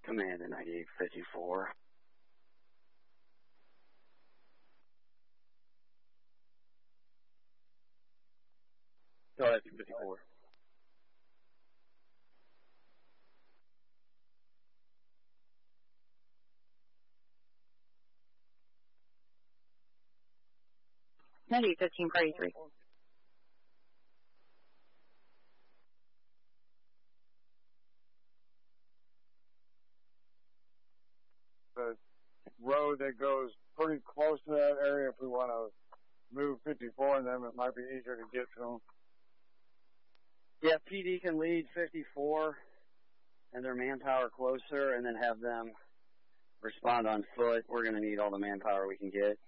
Command at 9854. Go ahead, 54. Maybe 1543. The road that goes pretty close to that area, if we want to move 54 and then it might be easier to get to them. Yeah, PD can lead 54 and their manpower closer and then have them respond on foot. We're going to need all the manpower we can get.